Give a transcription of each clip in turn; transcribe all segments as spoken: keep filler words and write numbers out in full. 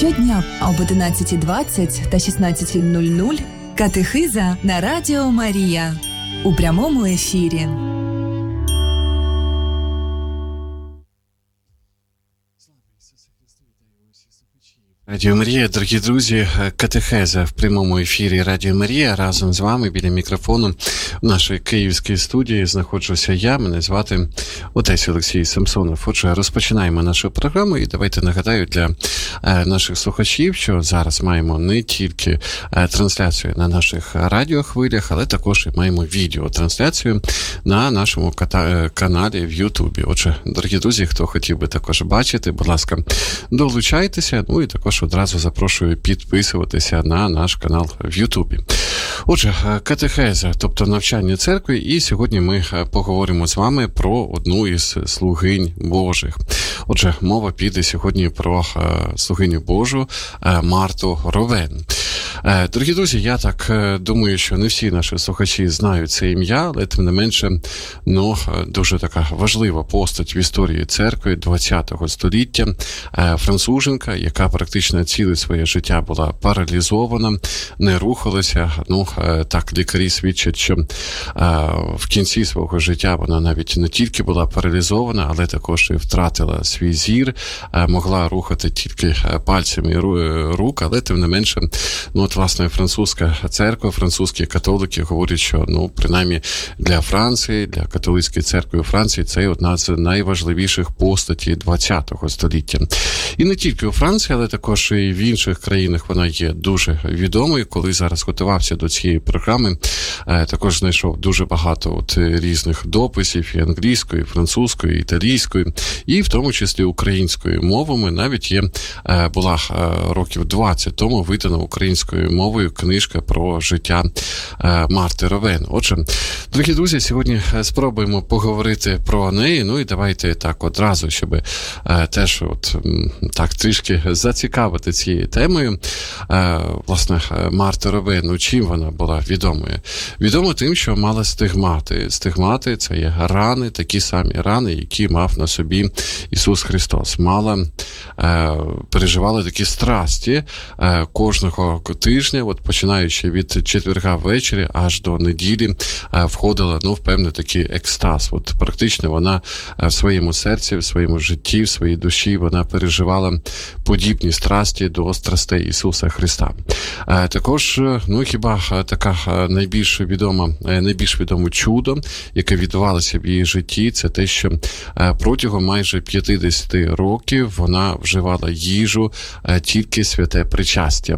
Щодня об одинадцятій двадцять та шістнадцятій нуль нуль катехиза на Радіо Марія у прямому ефірі. Радіо Марія, дорогі друзі, катехеза в прямому ефірі Радіо Марія. Разом з вами біля мікрофону в нашій київській студії знаходжуся я, мене звати отець Олексій Самсонов. Отже, розпочинаємо нашу програму і давайте нагадаю для наших слухачів, що зараз маємо не тільки трансляцію на наших радіохвилях, але також і маємо відеотрансляцію на нашому каналі в Ютубі. Отже, дорогі друзі, хто хотів би також бачити, будь ласка, долучайтеся, ну і також одразу запрошую підписуватися на наш канал в Ютубі. Отже, катехеза, тобто навчання церкви, і сьогодні ми поговоримо з вами про одну із слугинь Божих. Отже, мова піде сьогодні про слугиню Божу Марту Ровен. Дорогі друзі, я так думаю, що не всі наші слухачі знають це ім'я, але тим не менше, ну, дуже така важлива постать в історії церкви ХХ століття, француженка, яка практично ціле своє життя була паралізована, не рухалася. Ну, так, лікарі свідчать, що в кінці свого життя вона навіть не тільки була паралізована, але також і втратила свій зір, могла рухати тільки пальцями рук, але тим не менше, ну, от, власне, французька церква, французькі католики говорять, що, ну, принаймні для Франції, для католицької церкви у Франції це одна з найважливіших постатей ХХ століття. І не тільки у Франції, але також і в інших країнах вона є дуже відомою. Коли зараз готувався до цієї програми, також знайшов дуже багато от різних дописів і англійською, і французькою, і італійською, і в тому числі українською мовами. Навіть є, була років двадцять тому видана українською мовою книжка про життя Марти Ровен. Отже, дорогі друзі, сьогодні спробуємо поговорити про неї. Ну і давайте так одразу, щоб теж от так трішки зацікавити цією темою. Власне, Марта Ровен, ну, чим вона була відомою? Відомо тим, що мала стигмати. Стигмати – це є рани, такі самі рани, які мав на собі Ісус Христос. Мала, переживала такі страсті кожного тижня, от починаючи від четверга ввечері аж до неділі, входила, ну, в певний такий екстаз. От практично вона в своєму серці, в своєму житті, в своїй душі вона переживала подібні страсті до страстей Ісуса Христа. Також, ну, хіба така найбільш відома, найбільш відоме чудо, яке відбувалося в її житті, це те, що протягом майже п'ятдесят років вона вживала їжу тільки святе причастя.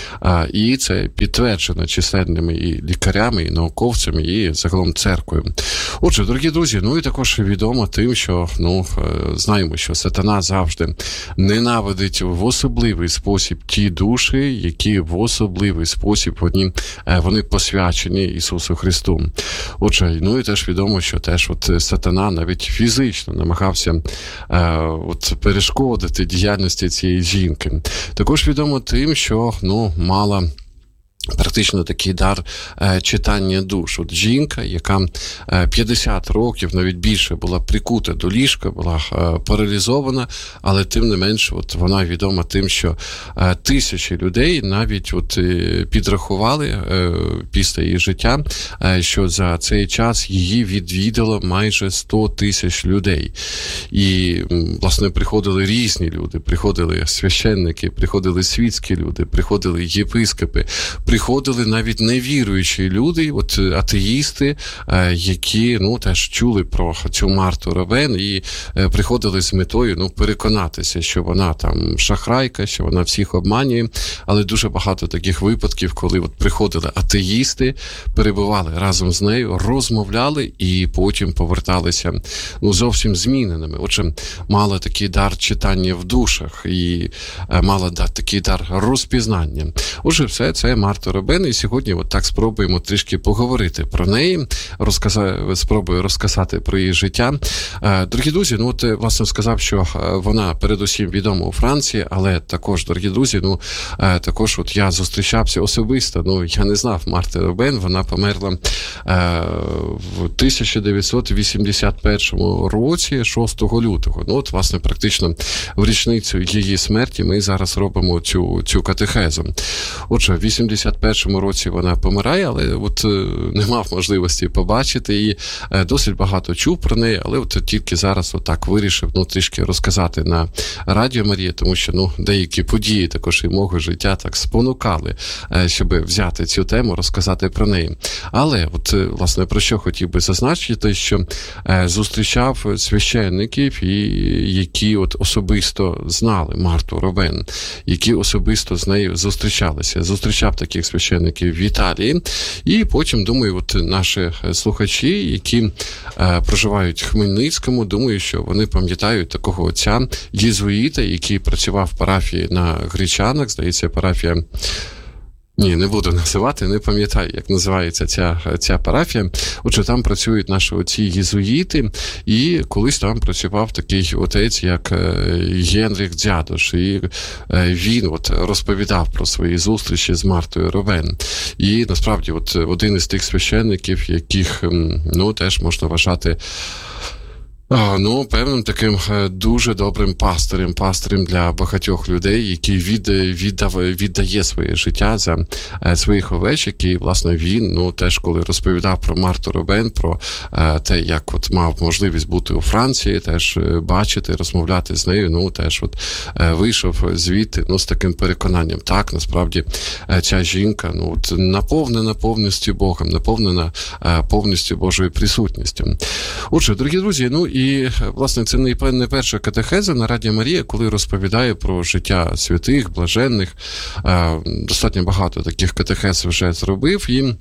І це підтверджено численними і лікарями, і науковцями, і загалом церквою. Отже, дорогі друзі, ну і також відомо тим, що, ну, знаємо, що сатана завжди ненавидить в особливий спосіб ті душі, які в особливий спосіб вони, вони посвячені Ісусу Христу. Отже, ну і теж відомо, що теж от сатана навіть фізично намагався е, от перешкодити діяльності цієї жінки. Також відомо тим, що, ну, мала практично такий дар е, читання душ. От жінка, яка е, п'ятдесят років, навіть більше, була прикута до ліжка, була е, паралізована, але тим не менше, от вона відома тим, що е, тисячі людей навіть от е, підрахували е, після її життя, е, що за цей час її відвідало майже сто тисяч людей. І, власне, приходили різні люди, приходили священники, приходили світські люди, приходили єпископи, приходили навіть невіруючі люди, от атеїсти, які, ну, теж чули про цю Марту Ровен і приходили з метою, ну, переконатися, що вона там шахрайка, що вона всіх обманює. Але дуже багато таких випадків, коли от приходили атеїсти, перебували разом з нею, розмовляли і потім поверталися, ну, зовсім зміненими. Отже, мала такий дар читання в душах і мала такий дар розпізнання. Отже, все це Марта Марту Робен, і сьогодні от так спробуємо трішки поговорити про неї, розказати, спробую розказати про її життя. Дорогі друзі, ну от, власне, сказав, що вона передусім відома у Франції, але також, дорогі друзі, ну, також от я зустрічався особисто, ну, я не знав Марти Робен, вона померла в тисяча дев'ятсот вісімдесят першому році, шостого лютого. Ну, от, власне, практично в річницю її смерті ми зараз робимо цю, цю катехезу. Отже, в вісімдесят першому році вона помирає, але от не мав можливості побачити її. Досить багато чув про неї, але от тільки зараз отак вирішив, ну, трішки розказати на Радіо Марія, тому що, ну, деякі події також і мого життя так спонукали, щоб взяти цю тему, розказати про неї. Але, от, власне, про що хотів би зазначити, що зустрічав священників, які от особисто знали Марту Робен, які особисто з нею зустрічалися. Зустрічав таких священників в Італії, і потім, думаю, от наші слухачі, які е, проживають в Хмельницькому, думаю, що вони пам'ятають такого отця єзуїта, який працював в парафії на Гречанах, здається, парафія... Ні, не буду називати, не пам'ятаю, як називається ця, ця парафія. Отже, там працюють наші оці єзуїти, і колись там працював такий отець, як Генріх Дзядош, і він от розповідав про свої зустрічі з Мартою Робен. І, насправді, от один із тих священників, яких, ну, теж можна вважати, ну, певним таким дуже добрим пастирем, пастирем для багатьох людей, який від, віддав, віддає своє життя за своїх овець, який, власне, він, ну, теж коли розповідав про Марту Робен, про те, як от мав можливість бути у Франції, теж бачити, розмовляти з нею, ну, теж от вийшов звідти, ну, з таким переконанням. Так, насправді, ця жінка, ну, от наповнена повністю Богом, наповнена повністю Божою присутністю. Отже, дорогі друзі, ну, і, власне, це не перша катехеза на Радіо Марія, коли розповідаю про життя святих, блаженних. Достатньо багато таких катехез вже зробив. І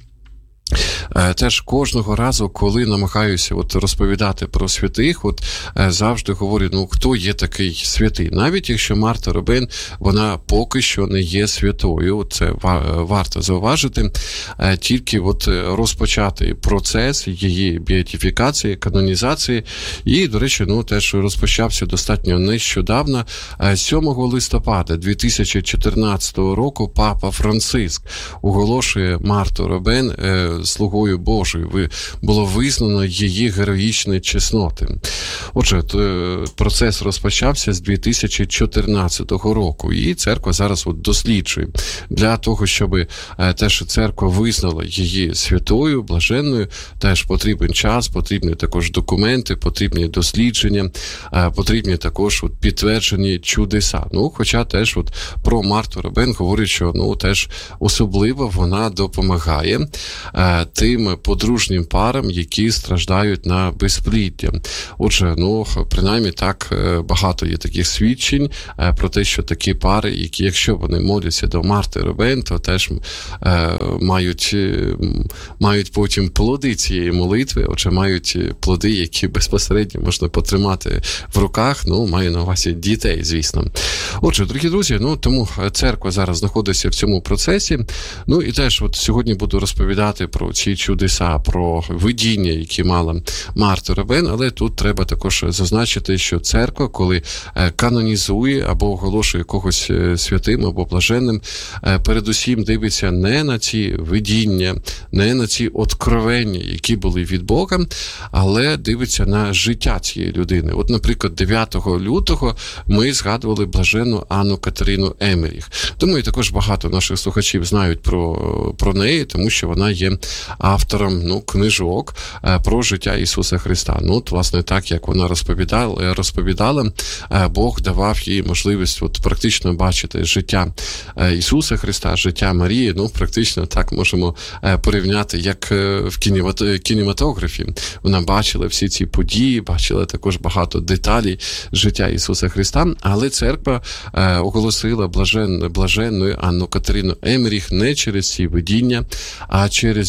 теж кожного разу, коли намагаюся от розповідати про святих, от завжди говорю, ну, хто є такий святий. Навіть якщо Марта Робен, вона поки що не є святою, це варто зауважити, тільки от розпочати процес її беатифікації, канонізації. І, до речі, ну, теж розпочався достатньо нещодавно, сьомого листопада дві тисячі чотирнадцятого року папа Франциск оголошує Марту Робен слугою Божою, було визнано її героїчні чесноти. Отже, процес розпочався з дві тисячі чотирнадцятого року, і церква зараз от досліджує. Для того, щоб теж церква визнала її святою, блаженною, теж потрібен час, потрібні також документи, потрібні дослідження, потрібні також от підтверджені чудеса. Ну, хоча теж от про Марту Робен говорять, що, ну, теж особливо вона допомагає тим подружнім парам, які страждають на безпліддя. Отже, ну, принаймні так багато є таких свідчень про те, що такі пари, які, якщо вони моляться до Марти Робен, то теж е, мають, мають потім плоди цієї молитви, отже, мають плоди, які безпосередньо можна потримати в руках, ну, маю на увазі дітей, звісно. Отже, дорогі друзі, ну, тому церква зараз знаходиться в цьому процесі. Ну, і теж от сьогодні буду розповідати про ці чудеса, про видіння, які мала Марта Робен, але тут треба також зазначити, що церква, коли канонізує або оголошує когось святим або блаженним, передусім дивиться не на ці видіння, не на ці откровення, які були від Бога, але дивиться на життя цієї людини. От, наприклад, дев'ятого лютого ми згадували блаженну Анну Катерину Емеріх. Думаю, також багато наших слухачів знають про, про неї, тому що вона є автором, ну, книжок про життя Ісуса Христа. Ну, от, власне, так, як вона розповідала, розповідала, Бог давав їй можливість от, практично бачити життя Ісуса Христа, життя Марії. Ну, практично так можемо порівняти, як в кінематографі. Вона бачила всі ці події, бачила також багато деталей життя Ісуса Христа, але церква оголосила блажен, блаженною Анну Катерину Емеріх не через ці видіння, а через її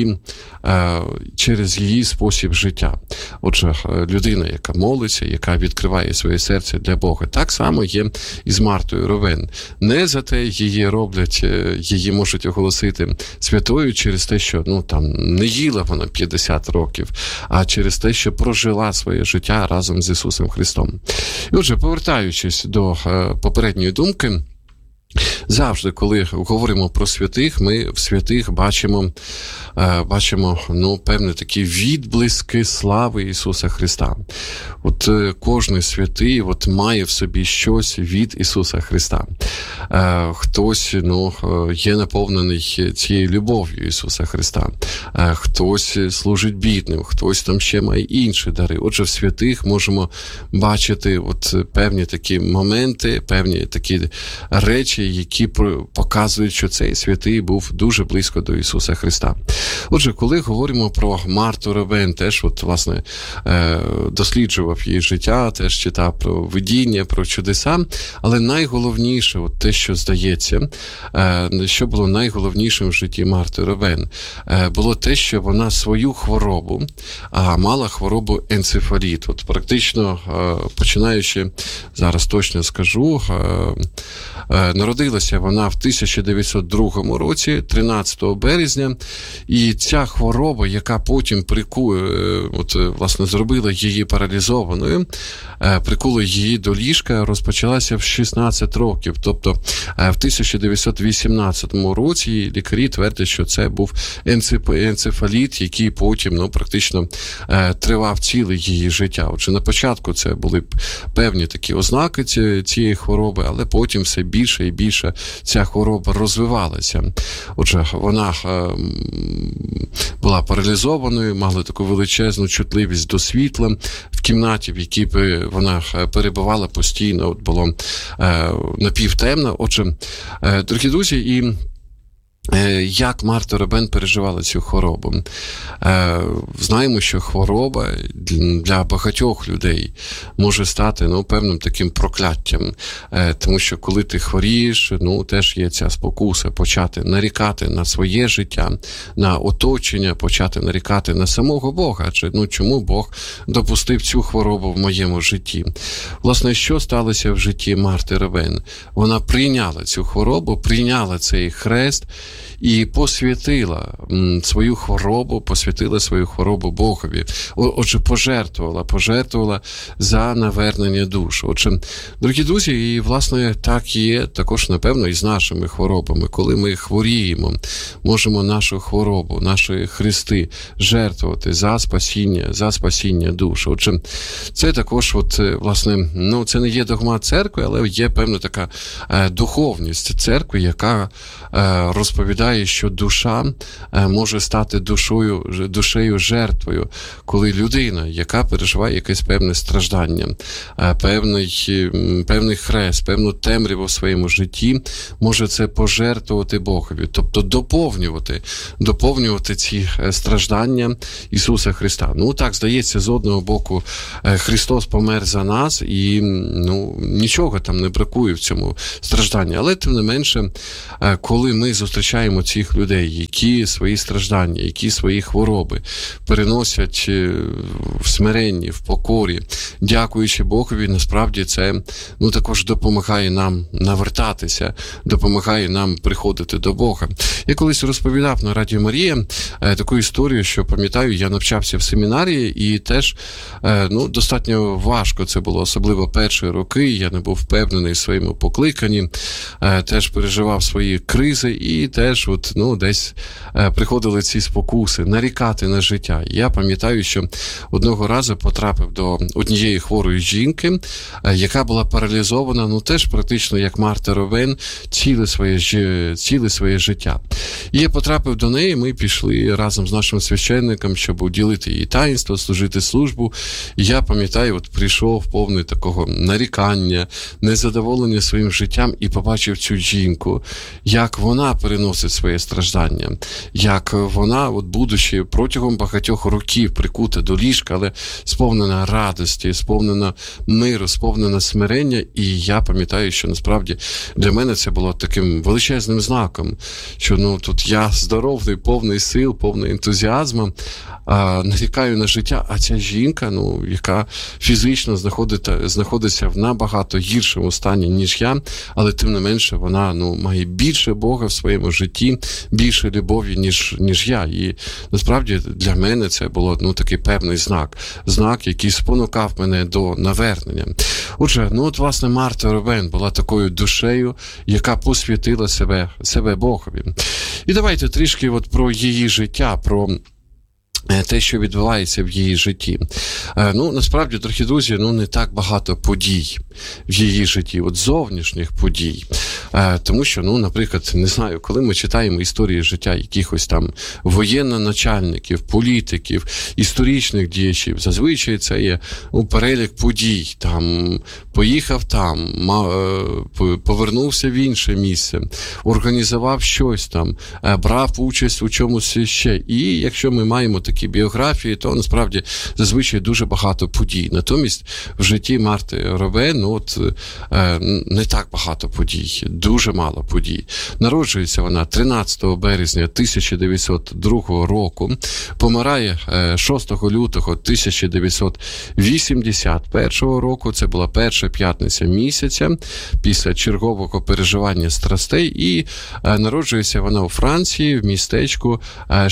її, через її спосіб життя. Отже, людина, яка молиться, яка відкриває своє серце для Бога, так само є і з Мартою Ровен. Не за те її роблять, її можуть оголосити святою через те, що ну, там, не їла вона п'ятдесят років, а через те, що прожила своє життя разом з Ісусом Христом. І отже, повертаючись до попередньої думки, завжди, коли говоримо про святих, ми в святих бачимо, бачимо ну, певні такі відблиски слави Ісуса Христа. От кожен святий от, має в собі щось від Ісуса Христа. Хтось ну, є наповнений цією любов'ю Ісуса Христа. Хтось служить бідним, хтось там ще має інші дари. Отже, в святих можемо бачити от, певні такі моменти, певні такі речі, які показують, що цей святий був дуже близько до Ісуса Христа. Отже, коли говоримо про Марту Ровен, теж, от, власне, досліджував її життя, теж читав про видіння, про чудеса, але найголовніше, от те, що здається, що було найголовнішим в житті Марти Ровен, було те, що вона свою хворобу, а мала хворобу енцефаліт. От практично, починаючи, зараз точно скажу, народилася вона в тисяча дев'ятсот другому році, тринадцятого березня, і ця хвороба, яка потім прикує, от, власне, зробила її паралізованою, прикула її до ліжка, розпочалася в шістнадцять років. Тобто в тисяча дев'ятсот вісімнадцятому році лікарі твердять, що це був енцефаліт, який потім ну, практично тривав ціле її життя. Отже, на початку це були певні такі ознаки цієї хвороби, але потім все більше і більше ця хвороба розвивалася. Отже, вона була паралізованою, мала таку величезну чутливість до світла. В кімнаті, в якій вона перебувала постійно, от було напівтемно. Отже, дорогі друзі, і як Марта Ровен переживала цю хворобу? Знаємо, що хвороба для багатьох людей може стати ну, певним таким прокляттям. Тому що коли ти хворієш, ну, теж є ця спокуса почати нарікати на своє життя, на оточення, почати нарікати на самого Бога. Чи, ну, чому Бог допустив цю хворобу в моєму житті? Власне, що сталося в житті Марти Ровен? Вона прийняла цю хворобу, прийняла цей хрест, і посвятила свою хворобу, посвятила свою хворобу Богові. Отже, пожертвувала, пожертвувала за навернення душ. Отже, дорогі друзі, і, власне, так є також, напевно, і з нашими хворобами. Коли ми хворіємо, можемо нашу хворобу, наші хрести жертвувати за спасіння, за спасіння душ. Отже, це також, от, власне, ну, це не є догма церкви, але є певна така е, духовність церкви, яка е, розповідає, що душа може стати душою, душею жертвою, коли людина, яка переживає якесь певне страждання, певний, певний хрест, певну темряву в своєму житті, може це пожертвувати Богові, тобто доповнювати, доповнювати ці страждання Ісуса Христа. Ну так, здається, з одного боку Христос помер за нас і ну, нічого там не бракує в цьому стражданні, але тим не менше, коли ми зустрічаємо цих людей, які свої страждання, які свої хвороби переносять в смиренні, в покорі, дякуючи Богові, насправді це ну, також допомагає нам навертатися, допомагає нам приходити до Бога. Я колись розповідав на Радіо Марія таку історію, що, пам'ятаю, я навчався в семінарії і теж ну, достатньо важко це було, особливо перші роки, я не був впевнений в своєму покликанні, теж переживав свої кризи і теж от, ну, десь е, приходили ці спокуси, нарікати на життя. Я пам'ятаю, що одного разу потрапив до однієї хворої жінки, е, яка була паралізована, ну теж практично як Марта Ровен, ціле своє, ціле своє життя. І я потрапив до неї, ми пішли разом з нашим священником, щоб уділити їй таїнство, служити службу. І я пам'ятаю, от прийшов повний такого нарікання, незадоволення своїм життям і побачив цю жінку, як вона переносить переносить своє страждання, як вона, от будучи протягом багатьох років прикута до ліжка, але сповнена радості, сповнена миру, сповнена смирення. І я пам'ятаю, що насправді для мене це було таким величезним знаком, що ну тут я здоровий, повний сил, повний ентузіазму, а, нарікаю на життя, а ця жінка, ну, яка фізично знаходиться в набагато гіршому стані, ніж я, але тим не менше вона, ну, має більше Бога в своєму житті, більше любові, ніж, ніж я. І насправді для мене це було, ну, такий певний знак. Знак, який спонукав мене до навернення. Отже, ну от, власне, Марта Робен була такою душею, яка посвятила себе, себе Богові. І давайте трішки от про її життя, про те, що відбувається в її житті. Ну, насправді, дорогі друзі, ну, не так багато подій в її житті, от зовнішніх подій. Тому що, ну, наприклад, не знаю, коли ми читаємо історії життя якихось там воєнноначальників, політиків, історичних діячів, зазвичай це є, ну, перелік подій. Там поїхав там, повернувся в інше місце, організував щось там, брав участь у чомусь ще. І якщо ми маємо такі біографії, то насправді зазвичай дуже багато подій. Натомість в житті Марти Робен, ну, от, не так багато подій, дуже мало подій. Народжується вона тринадцятого березня тисяча дев'ятсот другого року, помирає шостого лютого тисяча дев'ятсот вісімдесят першого року, це була перша п'ятниця місяця після чергового переживання страстей, і народжується вона у Франції в містечку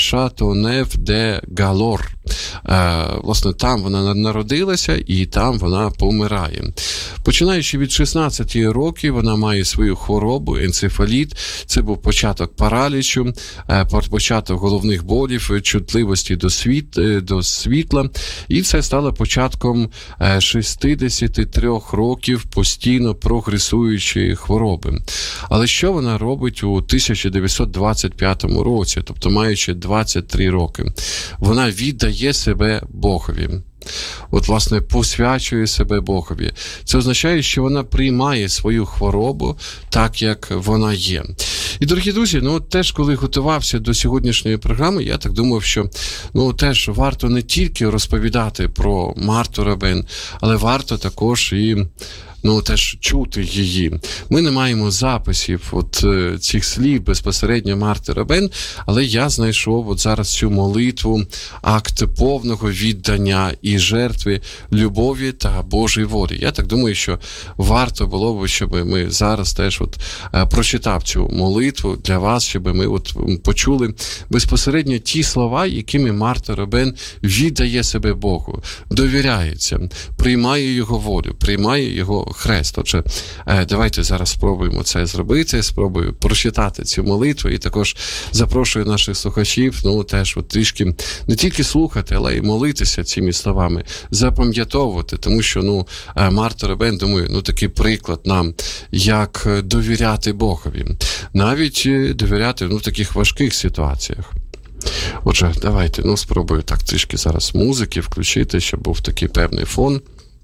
Шатонев-де-Галор. Власне, там вона народилася і там вона помирає. Починаючи від шістнадцяти років, вона має свою хворобу, енцефаліт. Це був початок паралічу, початок головних болів, чутливості до, світ, до світла. І це стало початком шістдесяти трьох років постійно прогресуючої хвороби. Але що вона робить у тисяча дев'ятсот двадцять п'ятому році, тобто маючи двадцять три роки? Вона віддає себе Богові. От, власне, посвячує себе Богові. Це означає, що вона приймає свою хворобу так, як вона є. І, дорогі друзі, ну, теж, коли готувався до сьогоднішньої програми, я так думав, що, ну, теж варто не тільки розповідати про Марту Робен, але варто також і, ну, теж чути її. Ми не маємо записів от цих слів безпосередньо Марти Робен, але я знайшов от зараз цю молитву, акт повного віддання і жертви любові та Божої волі. Я так думаю, що варто було б, щоб ми зараз теж от прочитав цю молитву для вас, щоб ми от почули безпосередньо ті слова, якими Марта Робен віддає себе Богу, довіряється, приймає його волю, приймає його хрест. Отже, давайте зараз спробуємо це зробити, спробую прочитати цю молитву і також запрошую наших слухачів, ну, теж от трішки не тільки слухати, але й молитися цими словами, запам'ятовувати, тому що, ну, Марта Робен, думаю, ну, такий приклад нам, як довіряти Богові. Навіть довіряти, ну, в таких важких ситуаціях. Отже, давайте, ну, спробую так трішки зараз музики включити, щоб був такий певний фон.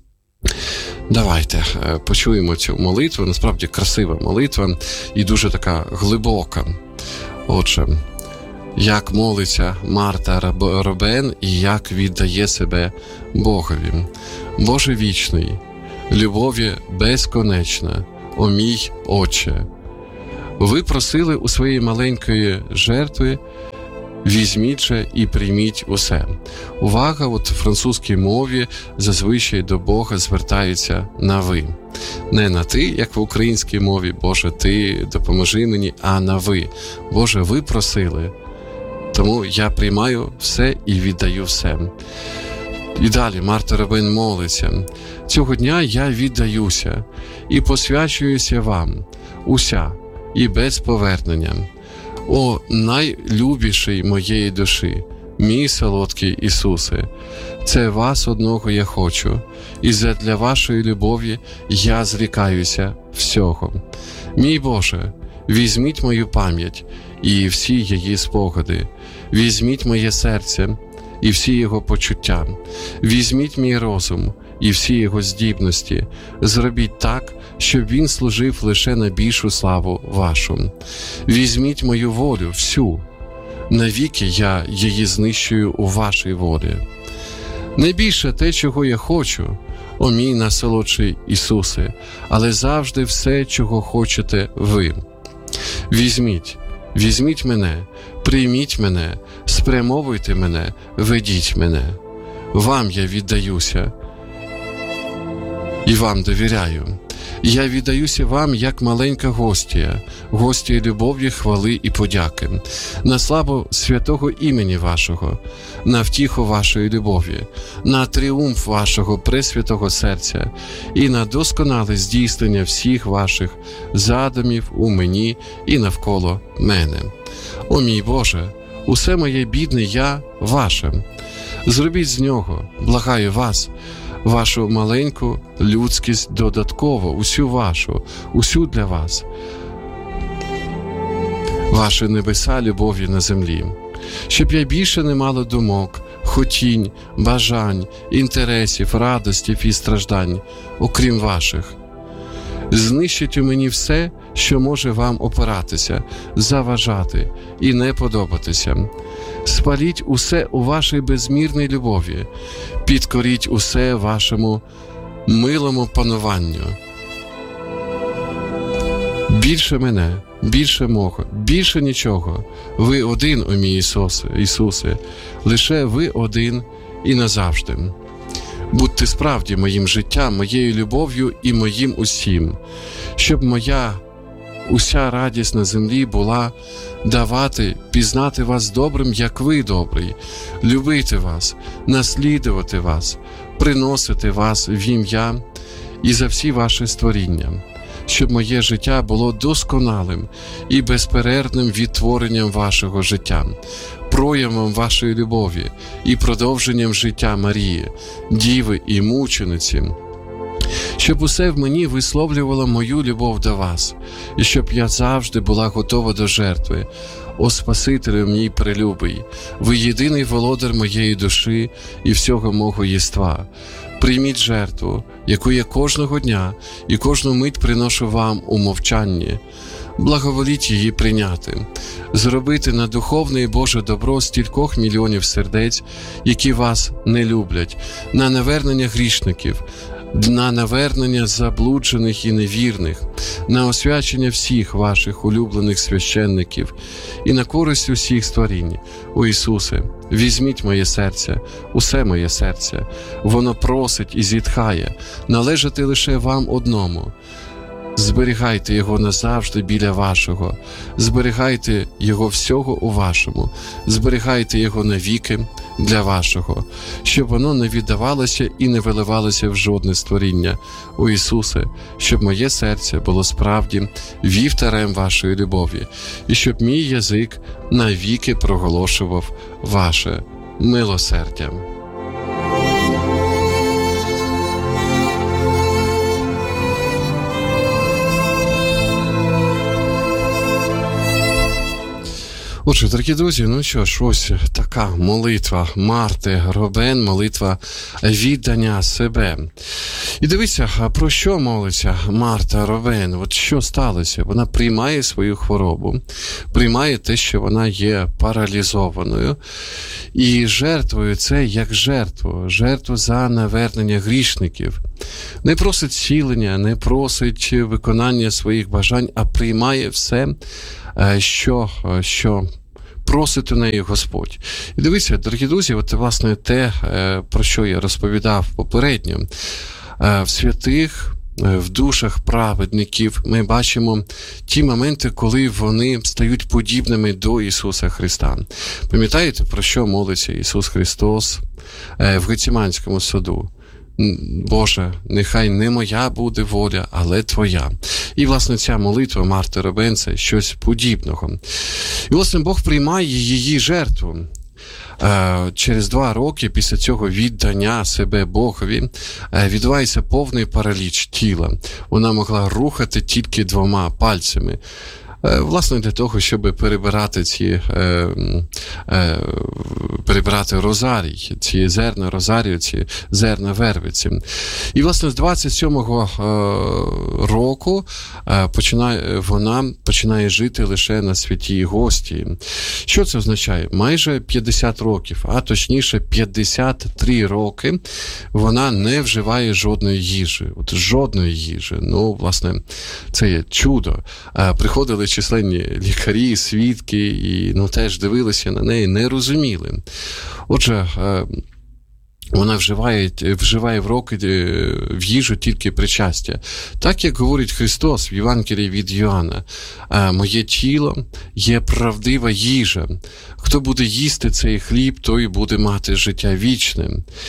Давайте почуємо цю молитву. Насправді красива молитва і дуже така глибока. Отже, як молиться Марта Робен і як віддає себе Богові. Боже вічний, любові безконечна, о мій Отче. Ви просили у своєї маленької жертви: візьміть же і прийміть усе. Увага, от в французькій мові зазвичай до Бога звертаються на «ви». Не на «ти», як в українській мові, Боже, Ти допоможи мені, а на «ви». Боже, ви просили, тому я приймаю все і віддаю все. І далі Марта Робен молиться: цього дня я віддаюся і посвячуюся вам, уся і без повернення. О, найлюбіший моєї душі, мій солодкий Ісусе, це вас одного я хочу, і задля вашої любові я зрікаюся всього. Мій Боже, візьміть мою пам'ять і всі її спогади, візьміть моє серце і всі його почуття, візьміть мій розум і всі його здібності, зробіть так, щоб він служив лише на більшу славу вашу. Візьміть мою волю всю, навіки я її знищую у вашій волі. Найбільше те, чого я хочу, о мій найсолодший Ісусе, але завжди все, чого хочете ви. Візьміть, візьміть мене, прийміть мене, спрямовуйте мене, ведіть мене. Вам я віддаюся і вам довіряю. Я віддаюся вам, як маленька гостя, гостя любові, хвали і подяки, на славу святого імені вашого, на втіху вашої любові, на тріумф вашого пресвятого серця і на досконале здійснення всіх ваших задумів у мені і навколо мене. О мій Боже, усе моє бідне я ваше. Зробіть з нього, благаю вас, вашу маленьку людськість додатково, усю вашу, усю для вас, ваші небеса любові на землі, щоб я більше не мала думок, хотінь, бажань, інтересів, радостів і страждань, окрім ваших. Знищить у мені все, що може вам опиратися, заважати і не подобатися. Спаліть усе у вашій безмірній любові, підкоріть усе вашому милому пануванню. Більше мене, більше мого, більше нічого. Ви один, о мій Ісусе, Ісусе, лише ви один і назавжди. Будьте справді моїм життям, моєю любов'ю і моїм усім, щоб моя уся радість на землі була давати, пізнати вас добрим, як ви добрий, любити вас, наслідувати вас, приносити вас в ім'я і за всі ваші створіння, щоб моє життя було досконалим і безперервним відтворенням вашого життя, проявом вашої любові і продовженням життя Марії, Діви і мучениці, щоб усе в мені висловлювало мою любов до вас, і щоб я завжди була готова до жертви. О Спасителю мій прелюбий, ви єдиний володар моєї душі і всього мого єства. Прийміть жертву, яку я кожного дня і кожну мить приношу вам у мовчанні. Благоволіть її прийняти, зробити на духовне і Боже добро стількох мільйонів сердець, які вас не люблять, на навернення грішників, на навернення заблуджених і невірних, на освячення всіх ваших улюблених священників і на користь усіх створінь. О Ісусе, візьміть моє серце, усе моє серце, воно просить і зітхає, належати лише вам одному. Зберігайте його назавжди біля вашого, зберігайте його всього у вашому, зберігайте його навіки для вашого, щоб воно не віддавалося і не виливалося в жодне створіння. О Ісусе, щоб моє серце було справді вівтарем вашої любові, і щоб мій язик навіки проголошував ваше милосердя. Отже, дорогі друзі, ну що ж, ось така молитва Марти Робен, молитва віддання себе. І дивіться, про що молиться Марта Робен? От що сталося? Вона приймає свою хворобу, приймає те, що вона є паралізованою, і жертвує це як жертву, жертву за навернення грішників. Не просить зцілення, не просить виконання своїх бажань, а приймає все, що, що просить у неї Господь. І дивіться, дорогі друзі, от власне те, про що я розповідав попередньо. В святих, в душах праведників ми бачимо ті моменти, коли вони стають подібними до Ісуса Христа. Пам'ятаєте, про що молиться Ісус Христос в Гециманському саду? Боже, нехай не моя буде воля, але Твоя. І, власне, ця молитва Марти Робен – це щось подібного. І, власне, Бог приймає її жертву. Через два роки після цього віддання себе Богові відбувається повний параліч тіла. Вона могла рухати тільки двома пальцями. власне, для того, щоб перебирати ці, е, е, перебирати розарій, ці зерна розарію, ці зерна вервиці. І, власне, з двадцять сьомого е, року е, починає, вона починає жити лише на святій Гостії. Що це означає? Майже п'ятдесят років, а точніше п'ятдесят три роки вона не вживає жодної їжі. От жодної їжі. Ну, власне, це є чудо. Е, приходили численні лікарі, свідки, і ну, теж дивилися на неї, не розуміли. Отже, вона вживає, вживає в роки в їжу тільки причастя. Так, як говорить Христос в Євангелії від Йоанна, «Моє тіло є правдива їжа. Хто буде їсти цей хліб, той буде мати життя вічне».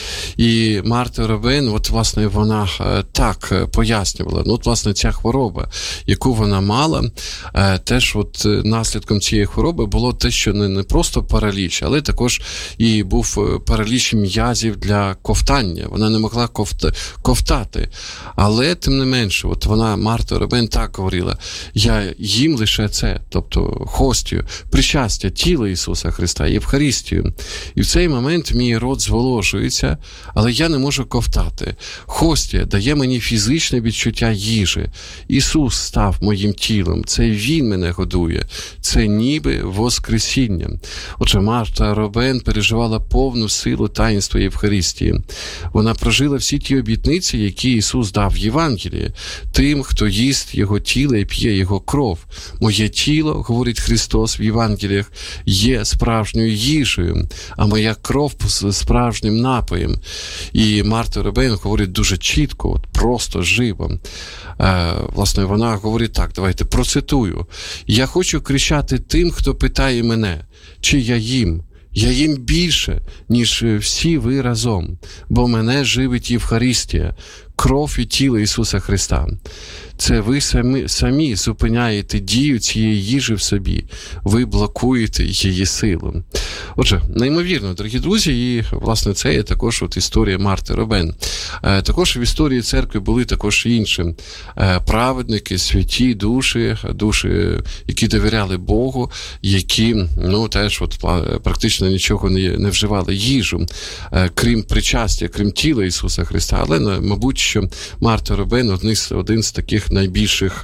І Марта Робен, от, власне, вона так пояснювала. Ну, от, власне, ця хвороба, яку вона мала, теж от наслідком цієї хвороби було те, що не, не просто параліч, але також і був параліч м'язів для ковтання. Вона не могла ковта, ковтати. Але, тим не менше, от вона, Марта Робен, так говорила: я їм лише це, тобто хостію, причастя, тіла Ісуса Христа, Євхаристію. І в цей момент мій рот зволожується, але я не можу ковтати. Хостія дає мені фізичне відчуття їжі. Ісус став моїм тілом. Це Він мене годує. Це ніби воскресіння. Отже, Марта Робен переживала повну силу таїнства Євхаристії. Вона прожила всі ті обітниці, які Ісус дав в Євангелії. Тим, хто їсть Його тіло і п'є Його кров. Моє тіло, говорить Христос в Євангеліях, є справжньою їжею, а моя кров справжнім напоєм. І Марта Робен говорить дуже чітко, от просто, живо. Е, власне, вона говорить так, давайте процитую. «Я хочу кричати тим, хто питає мене, чи я їм. Я їм більше, ніж всі ви разом, бо мене живить Євхаристія, кров і тіло Ісуса Христа». Це ви самі, самі зупиняєте дію цієї їжі в собі. Ви блокуєте її силу. Отже, неймовірно, дорогі друзі, і, власне, це є також от історія Марти Робен. Е, також в історії церкви були також інші е, праведники, святі душі, душі, які довіряли Богу, які, ну, теж от практично нічого не, не вживали їжу, е, крім причастя, крім тіла Ісуса Христа. Але, мабуть, що Марта Робен один з, один з таких найбільших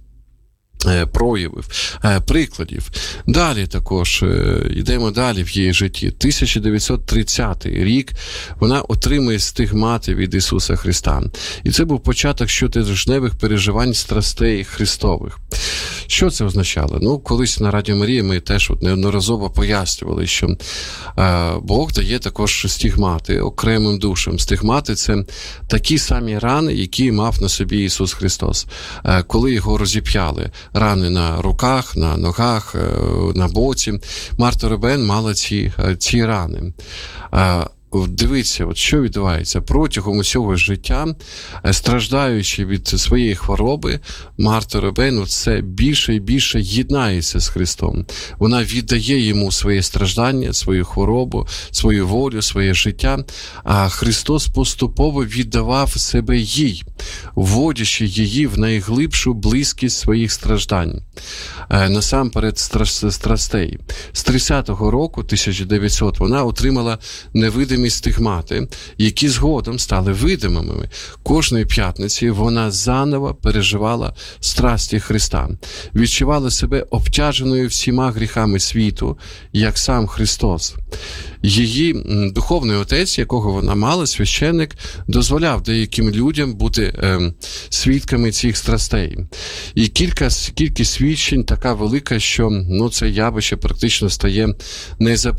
проявів, прикладів. Далі також, йдемо далі в її житті. тисяча дев'ятсот тридцятий рік вона отримує стигмати від Ісуса Христа. І це був початок щотижневих переживань страстей Христових. Що це означало? Ну, колись на Радіо Марія ми теж от неодноразово пояснювали, що е, Бог дає також стигмати окремим душам. Стигмати – це такі самі рани, які мав на собі Ісус Христос. Е, коли його розіп'яли, рани на руках, на ногах, е, на боці, Марта Робен мала ці, е, ці рани. Е, Дивіться, от що відбувається. Протягом усього життя, страждаючи від своєї хвороби, Марта Робен все більше і більше єднається з Христом. Вона віддає йому своє страждання, свою хворобу, свою волю, своє життя, а Христос поступово віддавав себе їй, вводячи її в найглибшу близькість своїх страждань. Насамперед страстей. З тридцятого року, тисяча дев'ятсот, вона отримала невидимі стигмати, які згодом стали видимими. Кожної п'ятниці вона заново переживала страсті Христа, відчувала себе обтяженою всіма гріхами світу, як сам Христос. Її духовний отець, якого вона мала, священник, дозволяв деяким людям бути е, свідками цих страстей. І кілька, кількість свідчень така велика, що ну, це явище практично стає незапобіжним.